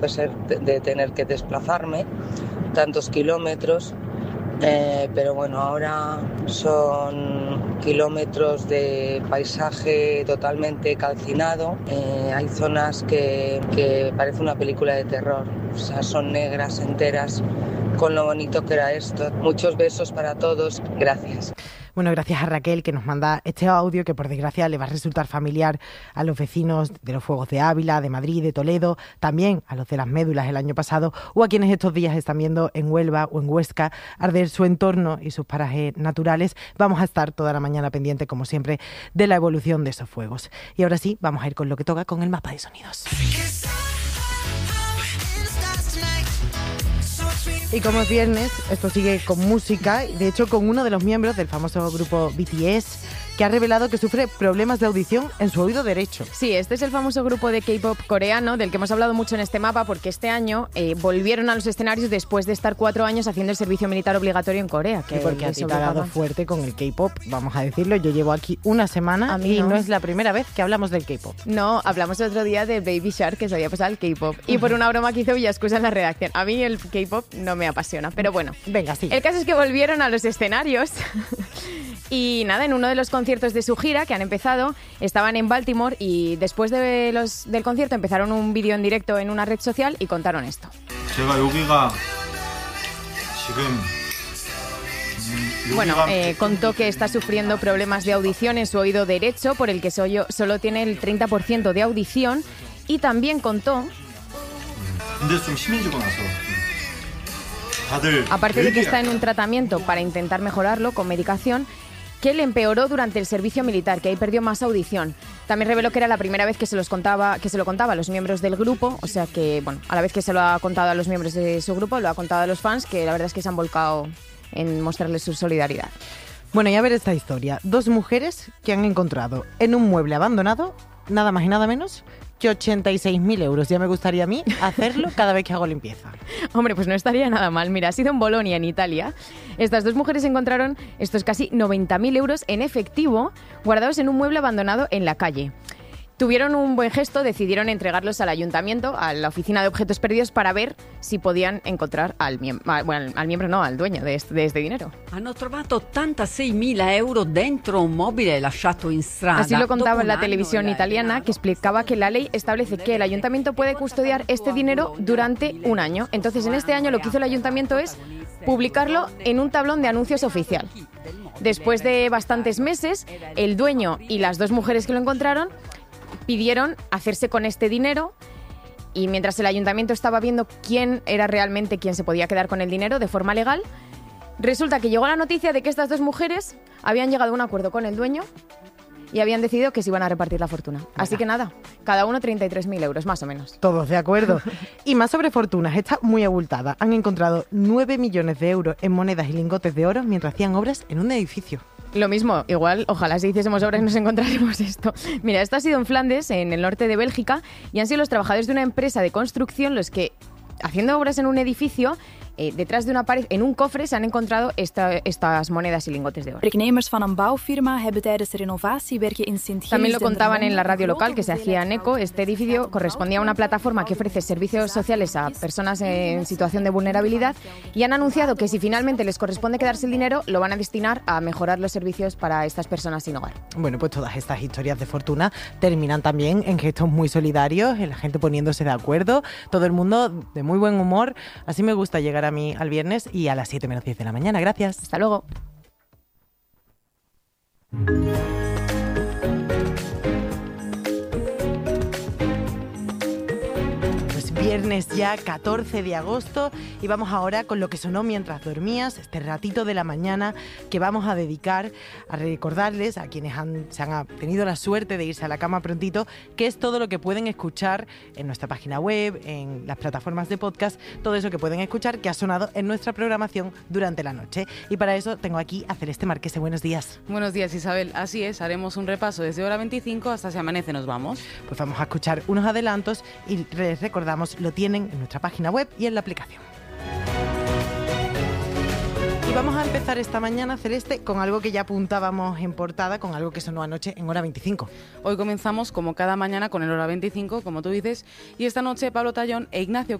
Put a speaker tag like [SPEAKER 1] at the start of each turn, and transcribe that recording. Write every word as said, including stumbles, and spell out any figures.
[SPEAKER 1] de ser de tener que desplazarme tantos kilómetros. Eh, pero bueno, ahora son kilómetros de paisaje totalmente calcinado. Eh, hay zonas que, que parece una película de terror, o sea, son negras enteras, con lo bonito que era esto. Muchos besos para todos, gracias.
[SPEAKER 2] Bueno, gracias a Raquel, que nos manda este audio que por desgracia le va a resultar familiar a los vecinos de los fuegos de Ávila, de Madrid, de Toledo, también a los de las médulas el año pasado, o a quienes estos días están viendo en Huelva o en Huesca arder su entorno y sus parajes naturales. Vamos a estar toda la mañana pendiente, como siempre, de la evolución de esos fuegos. Y ahora sí, vamos a ir con lo que toca, con el mapa de sonidos. Y como es viernes, esto sigue con música, de hecho con uno de los miembros del famoso grupo B T S, que ha revelado que sufre problemas de audición en su oído derecho.
[SPEAKER 3] Sí, este es el famoso grupo de K-pop coreano del que hemos hablado mucho en este mapa, porque este año eh, volvieron a los escenarios después de estar cuatro años haciendo el servicio militar obligatorio en Corea. Que
[SPEAKER 2] y porque a ti te ha dado fuerte con el K-pop, vamos a decirlo. Yo llevo aquí una semana y no. no es la primera vez que hablamos del K-pop.
[SPEAKER 3] No, hablamos el otro día de Baby Shark, que se había pasado al K-pop. Y por una broma que hizo Villascusa en la redacción. A mí el K-pop no me apasiona, pero bueno.
[SPEAKER 2] Venga, sí.
[SPEAKER 3] El caso es que volvieron a los escenarios. Y nada, en uno de los conciertos de su gira, que han empezado, estaban en Baltimore y después de los, del concierto empezaron un vídeo en directo en una red social y contaron esto. Bueno, eh, contó que está sufriendo problemas de audición en su oído derecho, por el que solo tiene el treinta por ciento de audición, y también contó, aparte de que está en un tratamiento para intentar mejorarlo con medicación, que le empeoró durante el servicio militar, que ahí perdió más audición. También reveló que era la primera vez que se los contaba, que se lo contaba a los miembros del grupo, o sea que, bueno, a la vez que se lo ha contado a los miembros de su grupo, lo ha contado a los fans, que la verdad es que se han volcado en mostrarles su solidaridad.
[SPEAKER 2] Bueno, y a ver esta historia. Dos mujeres que han encontrado en un mueble abandonado, nada más y nada menos, que ochenta y seis mil euros. Ya me gustaría a mí hacerlo cada vez que hago limpieza.
[SPEAKER 3] Hombre, pues no estaría nada mal. Mira, ha sido en Bolonia, en Italia. Estas dos mujeres encontraron estos casi noventa mil euros en efectivo guardados en un mueble abandonado en la calle. Tuvieron un buen gesto, decidieron entregarlos al ayuntamiento, a la oficina de objetos perdidos, para ver si podían encontrar al miembro, bueno, al miembro no, al dueño de este, de este dinero.
[SPEAKER 4] Hanno trovato ottantaseimila euro dentro un mobile lasciato in strada.
[SPEAKER 3] Así lo contaba en la televisión italiana, que explicaba que la ley establece que el ayuntamiento puede custodiar este dinero durante un año. Entonces, en este año lo que hizo el ayuntamiento es publicarlo en un tablón de anuncios oficial. Después de bastantes meses, el dueño y las dos mujeres que lo encontraron pidieron hacerse con este dinero, y mientras el ayuntamiento estaba viendo quién era realmente quien se podía quedar con el dinero de forma legal, resulta que llegó la noticia de que estas dos mujeres habían llegado a un acuerdo con el dueño y habían decidido que se iban a repartir la fortuna. Venga. Así que nada, cada uno treinta y tres mil euros, más o menos.
[SPEAKER 2] Todos de acuerdo. Y más sobre fortunas, está muy abultada. Han encontrado nueve millones de euros en monedas y lingotes de oro mientras hacían obras en un edificio.
[SPEAKER 3] Lo mismo, igual, ojalá si hiciésemos obras nos encontraremos esto. Mira, esto ha sido en Flandes, en el norte de Bélgica, y han sido los trabajadores de una empresa de construcción los que, haciendo obras en un edificio, eh, detrás de una pared, en un cofre, se han encontrado esta, estas monedas y lingotes de oro. También lo contaban en la radio local, que se hacía en eco. Este edificio correspondía a una plataforma que ofrece servicios sociales a personas en situación de vulnerabilidad, y han anunciado que si finalmente les corresponde quedarse el dinero, lo van a destinar a mejorar los servicios para estas personas sin hogar.
[SPEAKER 2] Bueno, pues todas estas historias de fortuna terminan también en gestos muy solidarios, en la gente poniéndose de acuerdo, todo el mundo de muy buen humor. Así me gusta llegar a mí al viernes y a las siete menos diez de la mañana. Gracias.
[SPEAKER 3] Hasta luego.
[SPEAKER 2] Viernes ya, catorce de agosto, y vamos ahora con lo que sonó mientras dormías, este ratito de la mañana que vamos a dedicar a recordarles a quienes han, se han tenido la suerte de irse a la cama prontito, que es todo lo que pueden escuchar en nuestra página web, en las plataformas de podcast, todo eso que pueden escuchar que ha sonado en nuestra programación durante la noche. Y para eso tengo aquí a Celeste Marquese. Buenos días.
[SPEAKER 5] Buenos días, Isabel. Así es, haremos un repaso desde hora veinticinco hasta Si Amanece Nos Vamos.
[SPEAKER 2] Pues vamos a escuchar unos adelantos y les recordamos, lo tienen en nuestra página web y en la aplicación. Y vamos a empezar esta mañana, Celeste, con algo que ya apuntábamos en portada, con algo que sonó anoche en Hora veinticinco.
[SPEAKER 5] Hoy comenzamos, como cada mañana, con el Hora veinticinco, como tú dices, y esta noche Pablo Tallón e Ignacio